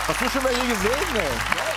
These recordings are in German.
Hast du schon mal hier gesehen? Ne?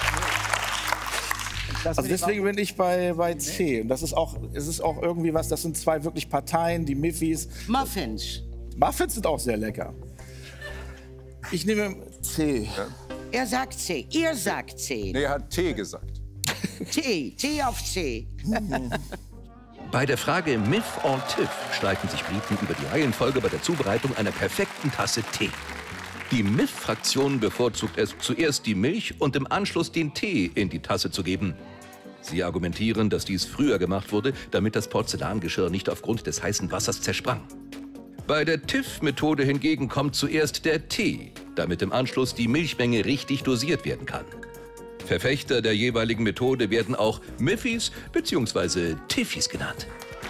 Also deswegen bin ich bei C. Und das ist auch, es ist auch irgendwie was, das sind zwei wirklich Parteien, die Miffis. Muffins. Muffins sind auch sehr lecker. Ich nehme C. Ja. Er sagt C. Ihr sagt C. Nee, er hat T gesagt. T. T auf C. Bei der Frage Miff or Tiff streiten sich Briten über die Reihenfolge bei der Zubereitung einer perfekten Tasse Tee. Die Miff-Fraktion bevorzugt es, zuerst die Milch und im Anschluss den Tee in die Tasse zu geben. Sie argumentieren, dass dies früher gemacht wurde, damit das Porzellangeschirr nicht aufgrund des heißen Wassers zersprang. Bei der Tiff-Methode hingegen kommt zuerst der Tee, damit im Anschluss die Milchmenge richtig dosiert werden kann. Verfechter der jeweiligen Methode werden auch Miffis bzw. Tiffis genannt.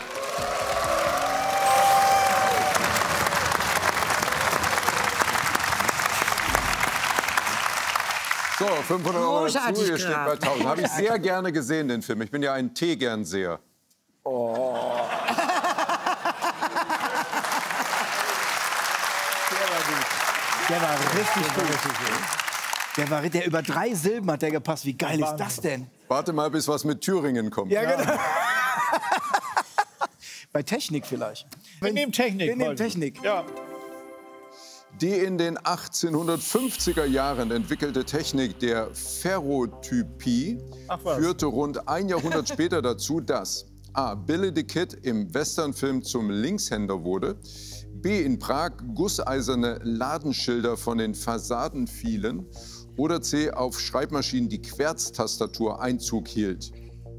So, 500 € dazu, Großartig, ihr steht bei 1000. Habe ich sehr gerne gesehen, den Film. Ich bin ja ein Tee-Gernseher. Oh. Der war richtig gut. Der über 3 Silben hat der gepasst. Wie geil ist das denn? Warte mal, bis was mit Thüringen kommt. Ja, genau. Bei Technik vielleicht. Wir nehmen Technik. Wir nehmen Technik. Ja. Die in den 1850er Jahren entwickelte Technik der Ferrotypie führte rund ein Jahrhundert später dazu, dass A. Billy the Kid im Westernfilm zum Linkshänder wurde, B. in Prag gusseiserne Ladenschilder von den Fassaden fielen oder C. auf Schreibmaschinen die Querztastatur Einzug hielt.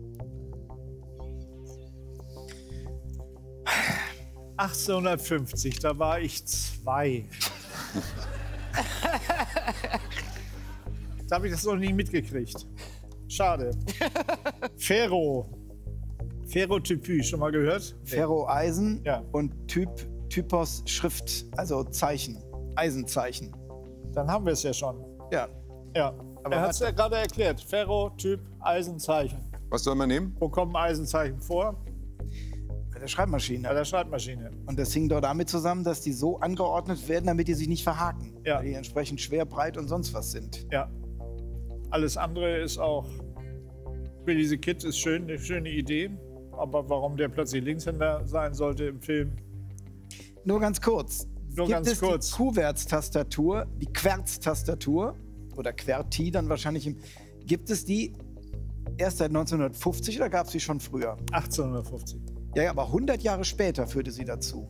...1850, da war ich 2. Da habe ich das noch nie mitgekriegt. Schade. Ferrotypie, schon mal gehört? Ferroeisen Ja. und Typos Schrift, also Zeichen, Eisenzeichen. Dann haben wir es ja schon. Ja. Ja, aber er hat es ja gerade erklärt. Ferrotyp, Eisenzeichen. Was soll man nehmen? Wo kommen Eisenzeichen vor? Bei der Schreibmaschine. Bei der Schreibmaschine. Und das hing doch damit zusammen, dass die so angeordnet werden, damit die sich nicht verhaken. Ja. Weil die entsprechend schwer, breit und sonst was sind. Ja. Alles andere ist auch... Billy the Kid ist schön, eine schöne Idee. Aber warum der plötzlich Linkshänder sein sollte im Film... Nur ganz kurz. Nur Gibt ganz es kurz. die Kuvertstastatur, die Querztastatur oder QWERTY dann wahrscheinlich, gibt es die erst seit 1950 oder gab es sie schon früher? 1850. Ja, aber 100 Jahre später führte sie dazu.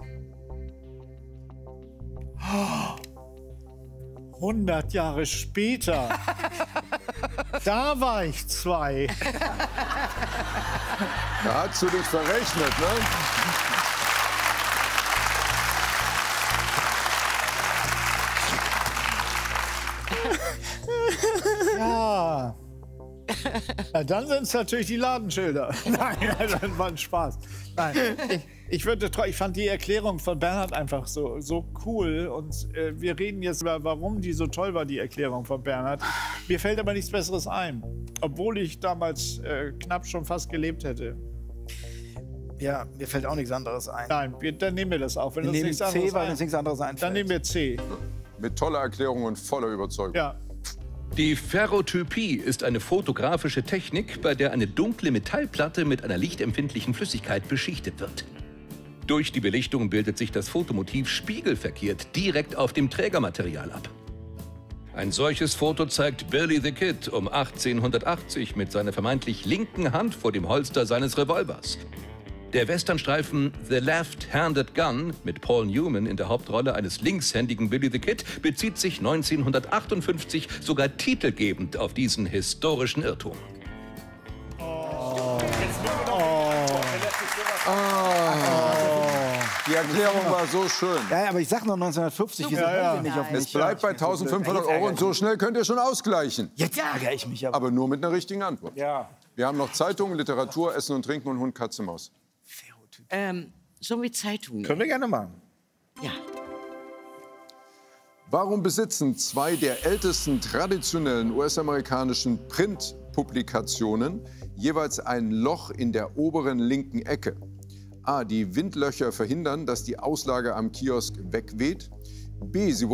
100 Jahre später. Da war ich 2. Da hast du dich verrechnet, ne? Ja. Na, dann sind es natürlich die Ladenschilder. Nein, das war ein Spaß. Nein, ich fand die Erklärung von Bernhard einfach so cool. Und wir reden jetzt über, warum die so toll war, die Erklärung von Bernhard. Mir fällt aber nichts Besseres ein. Obwohl ich damals knapp schon fast gelebt hätte. Ja, mir fällt auch nichts anderes ein. Nein, dann nehmen wir das auch. Wenn Wir uns nehmen nichts C, anderes weil uns nichts anderes einfällt. Dann nehmen wir C. Mit toller Erklärung und voller Überzeugung. Ja. Die Ferrotypie ist eine fotografische Technik, bei der eine dunkle Metallplatte mit einer lichtempfindlichen Flüssigkeit beschichtet wird. Durch die Belichtung bildet sich das Fotomotiv spiegelverkehrt direkt auf dem Trägermaterial ab. Ein solches Foto zeigt Billy the Kid um 1880 mit seiner vermeintlich linken Hand vor dem Holster seines Revolvers. Der Westernstreifen The Left-Handed Gun mit Paul Newman in der Hauptrolle eines linkshändigen Billy the Kid bezieht sich 1958 sogar titelgebend auf diesen historischen Irrtum. Die Erklärung war so schön. Ja, aber ich sag noch 1950, wieso hören wir nicht auf mich? Es bleibt bei 1500 € und so schnell könnt ihr schon ausgleichen. Jetzt ärgere ich mich aber. Aber nur mit einer richtigen Antwort. Ja. Wir haben noch Zeitungen, Literatur, Essen und Trinken und Hund, Katze, Maus. So mit Zeitungen. Können wir gerne machen. Ja. Warum besitzen zwei der ältesten traditionellen US-amerikanischen Printpublikationen jeweils ein Loch in der oberen linken Ecke? A. Die Windlöcher verhindern, dass die Auslage am Kiosk wegweht. B. Sie